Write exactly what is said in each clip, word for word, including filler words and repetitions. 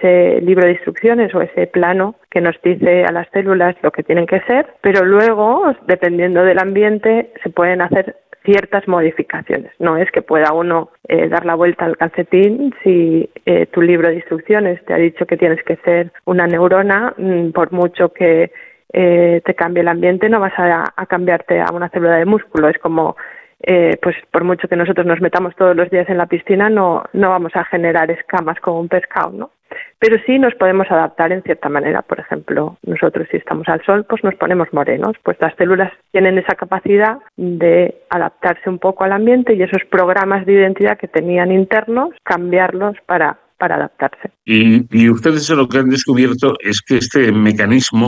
ese libro de instrucciones o ese plano que nos dice a las células lo que tienen que ser, pero luego, dependiendo del ambiente, se pueden hacer ciertas modificaciones. No es que pueda uno eh, dar la vuelta al calcetín si eh, tu libro de instrucciones te ha dicho que tienes que ser una neurona, mmm, por mucho que eh, te cambie el ambiente, no vas a, a cambiarte a una célula de músculo. Es como, eh, pues por mucho que nosotros nos metamos todos los días en la piscina, no, no vamos a generar escamas como un pescado, ¿no? Pero sí nos podemos adaptar en cierta manera. Por ejemplo, nosotros si estamos al sol, pues nos ponemos morenos. Pues las células tienen esa capacidad de adaptarse un poco al ambiente y esos programas de identidad que tenían internos, cambiarlos para, para adaptarse. Y, y ustedes lo que han descubierto es que este mecanismo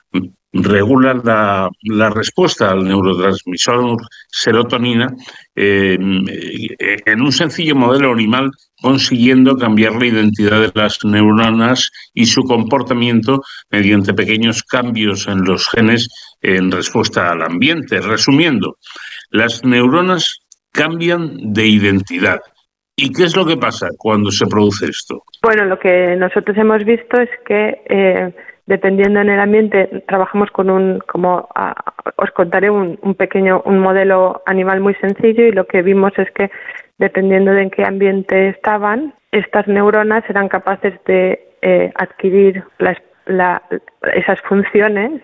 regula la, la respuesta al neurotransmisor serotonina eh, en un sencillo modelo animal, consiguiendo cambiar la identidad de las neuronas y su comportamiento mediante pequeños cambios en los genes en respuesta al ambiente. Resumiendo, las neuronas cambian de identidad. ¿Y qué es lo que pasa cuando se produce esto? Bueno, lo que nosotros hemos visto es que eh, dependiendo en el ambiente, trabajamos con un, como a, os contaré un, un pequeño, un modelo animal muy sencillo, y lo que vimos es que dependiendo de en qué ambiente estaban, estas neuronas eran capaces de eh, adquirir la, la, esas funciones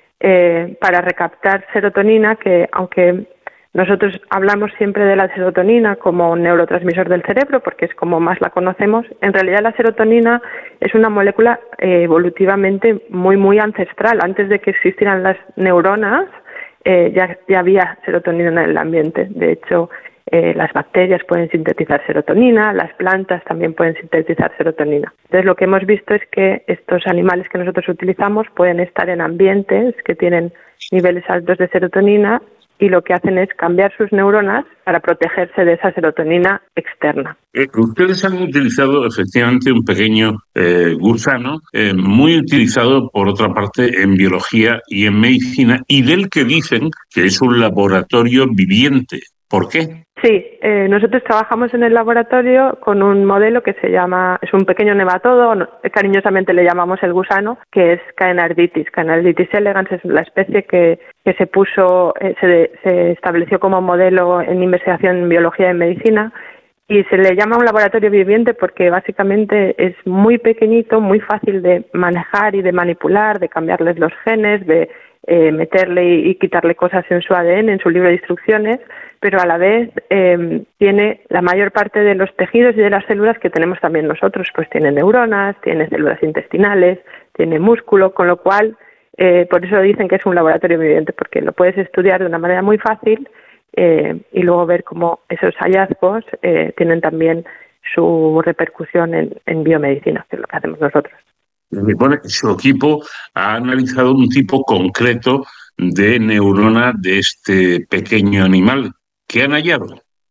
eh, para recaptar serotonina, que aunque nosotros hablamos siempre de la serotonina como un neurotransmisor del cerebro, porque es como más la conocemos. En realidad la serotonina es una molécula eh, evolutivamente muy, muy ancestral. Antes de que existieran las neuronas, eh, ya, ya había serotonina en el ambiente. De hecho, eh, las bacterias pueden sintetizar serotonina, las plantas también pueden sintetizar serotonina. Entonces, lo que hemos visto es que estos animales que nosotros utilizamos pueden estar en ambientes que tienen niveles altos de serotonina, y lo que hacen es cambiar sus neuronas para protegerse de esa serotonina externa. Eh, ustedes han utilizado efectivamente un pequeño eh, gusano, eh, muy utilizado por otra parte en biología y en medicina, y del que dicen que es un laboratorio viviente. ¿Por qué? Sí, eh, nosotros trabajamos en el laboratorio con un modelo que se llama, es un pequeño nematodo, cariñosamente le llamamos el gusano, que es Caenarditis. Caenarditis elegans es la especie que, que se puso, eh, se, se estableció como modelo en investigación en biología y en medicina, y se le llama un laboratorio viviente porque básicamente es muy pequeñito, muy fácil de manejar y de manipular, de cambiarles los genes, de eh, meterle y, y quitarle cosas en su A D N, en su libro de instrucciones, pero a la vez eh, tiene la mayor parte de los tejidos y de las células que tenemos también nosotros. Pues tiene neuronas, tiene células intestinales, tiene músculo, con lo cual, eh, por eso dicen que es un laboratorio viviente, porque lo puedes estudiar de una manera muy fácil eh, y luego ver cómo esos hallazgos eh, tienen también su repercusión en, en biomedicina, que es lo que hacemos nosotros. Bueno, su equipo ha analizado un tipo concreto de neurona de este pequeño animal. ¿Qué han hallado?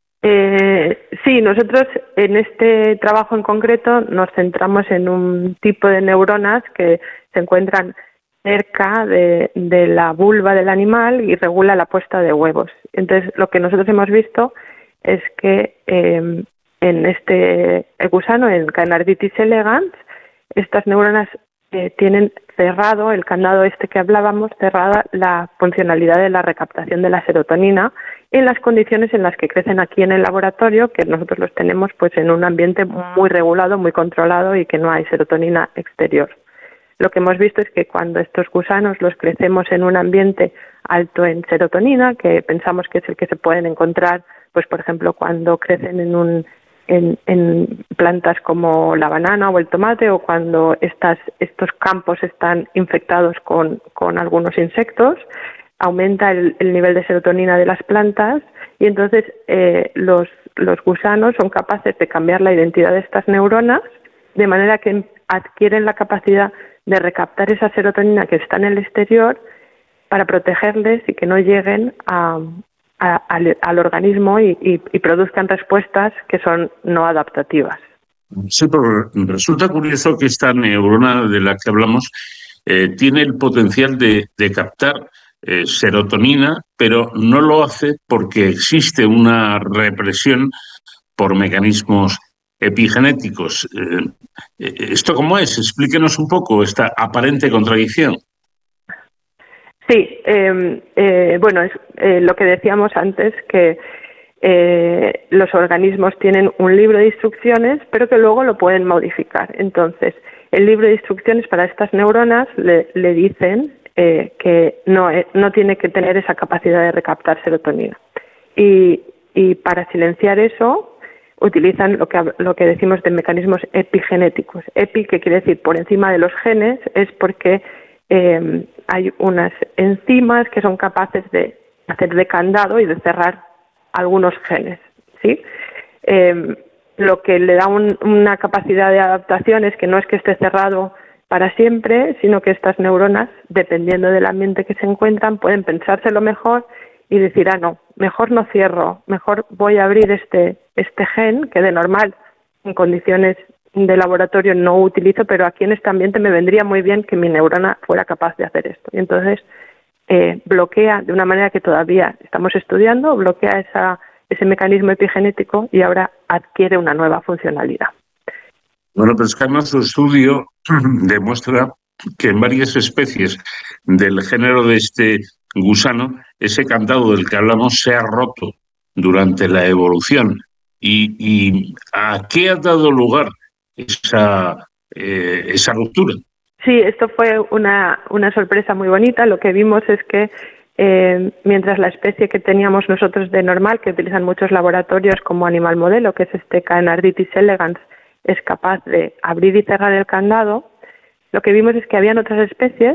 Eh, sí, nosotros en este trabajo en concreto nos centramos en un tipo de neuronas que se encuentran cerca de, de la vulva del animal y regula la puesta de huevos. Entonces, lo que nosotros hemos visto es que eh, en este gusano, en Caenarditis elegans, estas neuronas eh, tienen cerrado, el candado este que hablábamos, cerrada la funcionalidad de la recaptación de la serotonina en las condiciones en las que crecen aquí en el laboratorio, que nosotros los tenemos pues en un ambiente muy regulado, muy controlado y que no hay serotonina exterior. Lo que hemos visto es que cuando estos gusanos los crecemos en un ambiente alto en serotonina, que pensamos que es el que se pueden encontrar, pues por ejemplo cuando crecen en un En, en plantas como la banana o el tomate, o cuando estas, estos campos están infectados con, con algunos insectos, aumenta el, el nivel de serotonina de las plantas y entonces eh, los, los gusanos son capaces de cambiar la identidad de estas neuronas de manera que adquieren la capacidad de recaptar esa serotonina que está en el exterior para protegerles y que no lleguen a A, al, al organismo y, y, y produzcan respuestas que son no adaptativas. Sí, pero resulta curioso que esta neurona de la que hablamos eh, tiene el potencial de, de captar eh, serotonina, pero no lo hace porque existe una represión por mecanismos epigenéticos. Eh, ¿Esto cómo es? Explíquenos un poco esta aparente contradicción. Sí, eh, eh, bueno, es eh, lo que decíamos antes, que eh, los organismos tienen un libro de instrucciones, pero que luego lo pueden modificar. Entonces, el libro de instrucciones para estas neuronas le, le dicen eh, que no, eh, no tiene que tener esa capacidad de recaptar serotonina. Y, y para silenciar eso, utilizan lo que, lo que decimos de mecanismos epigenéticos. Epi, que quiere decir por encima de los genes, es porque eh, hay unas enzimas que son capaces de hacer de candado y de cerrar algunos genes, ¿sí? Eh, lo que le da un, una capacidad de adaptación es que no es que esté cerrado para siempre, sino que estas neuronas, dependiendo del ambiente que se encuentran, pueden pensárselo mejor y decir, ah, no, mejor no cierro, mejor voy a abrir este, este gen que de normal, en condiciones de laboratorio, no utilizo, pero aquí en este ambiente me vendría muy bien que mi neurona fuera capaz de hacer esto. Y entonces eh, bloquea de una manera que todavía estamos estudiando, bloquea esa, ese mecanismo epigenético y ahora adquiere una nueva funcionalidad. Bueno, pero es que además su estudio demuestra que en varias especies del género de este gusano, ese candado del que hablamos se ha roto durante la evolución. ¿Y, y a qué ha dado lugar esa, eh, esa ruptura? Sí, esto fue una, una sorpresa muy bonita. Lo que vimos es que eh, mientras la especie que teníamos nosotros de normal, que utilizan muchos laboratorios como animal modelo, que es este Caenardhitis elegans, es capaz de abrir y cerrar el candado, lo que vimos es que habían otras especies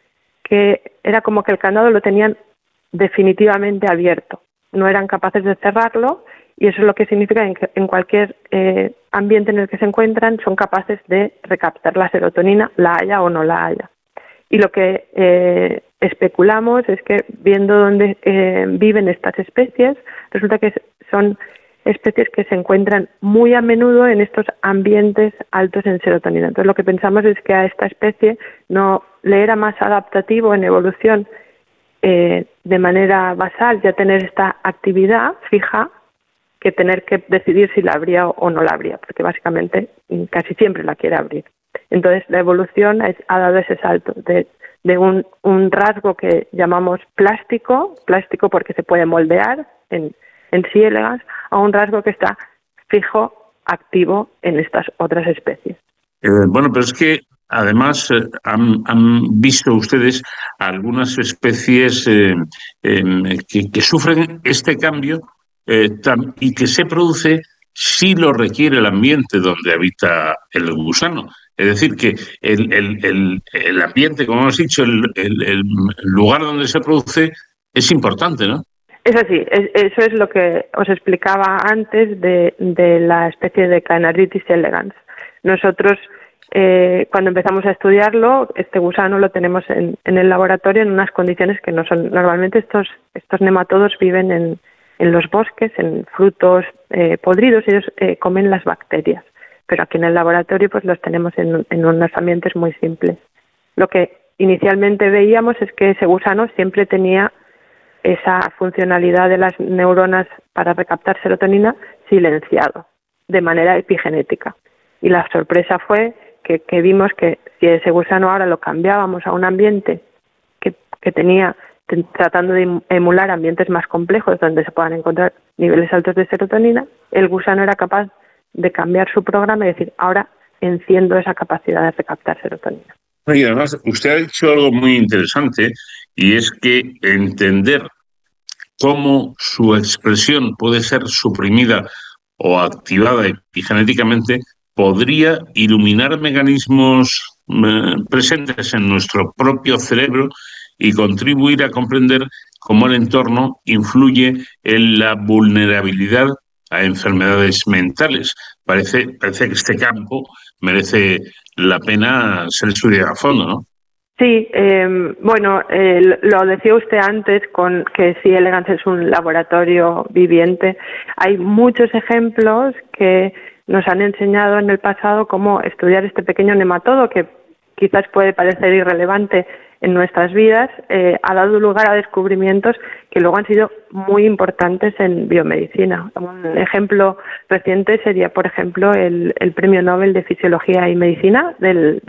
que era como que el candado lo tenían definitivamente abierto, no eran capaces de cerrarlo, y eso es lo que significa que en cualquier eh, ambiente en el que se encuentran son capaces de recaptar la serotonina, la haya o no la haya. Y lo que eh, especulamos es que viendo dónde eh, viven estas especies, resulta que son especies que se encuentran muy a menudo en estos ambientes altos en serotonina. Entonces lo que pensamos es que a esta especie no le era más adaptativo en evolución eh, de manera basal ya tener esta actividad fija que tener que decidir si la abría o no la abría, porque básicamente casi siempre la quiere abrir. Entonces la evolución ha dado ese salto de, de un, un rasgo que llamamos plástico, plástico porque se puede moldear en, en C. elegans, a un rasgo que está fijo, activo en estas otras especies. Eh, bueno, pero es que además eh, han, han visto ustedes algunas especies eh, eh, que, que sufren este cambio eh, tam, y que se produce si lo requiere el ambiente donde habita el gusano. Es decir, que el, el, el, el ambiente, como hemos dicho, el, el, el lugar donde se produce es importante, ¿no? Es así, es, eso es lo que os explicaba antes de, de la especie de Caenardhitis elegans. Nosotros, eh, cuando empezamos a estudiarlo, este gusano lo tenemos en, en el laboratorio en unas condiciones que no son. Normalmente estos, estos nematodos viven en, en los bosques, en frutos eh, podridos, ellos eh, comen las bacterias. Pero aquí en el laboratorio pues los tenemos en, en unos ambientes muy simples. Lo que inicialmente veíamos es que ese gusano siempre tenía esa funcionalidad de las neuronas para recaptar serotonina silenciado, de manera epigenética. Y la sorpresa fue que, que vimos que si ese gusano ahora lo cambiábamos a un ambiente que, que tenía, tratando de emular ambientes más complejos donde se puedan encontrar niveles altos de serotonina, el gusano era capaz de cambiar su programa y decir, ahora enciendo esa capacidad de recaptar serotonina. Y además, usted ha dicho algo muy interesante, y es que entender cómo su expresión puede ser suprimida o activada epigenéticamente podría iluminar mecanismos eh, presentes en nuestro propio cerebro y contribuir a comprender cómo el entorno influye en la vulnerabilidad a enfermedades mentales. Parece, parece que este campo merece la pena ser estudiado a fondo, ¿no? Sí, eh, bueno, eh, lo decía usted antes con que C. elegans es un laboratorio viviente. Hay muchos ejemplos que nos han enseñado en el pasado cómo estudiar este pequeño nematodo que quizás puede parecer irrelevante en nuestras vidas, eh, ha dado lugar a descubrimientos que luego han sido muy importantes en biomedicina. Un ejemplo reciente sería, por ejemplo, el, el Premio Nobel de Fisiología y Medicina del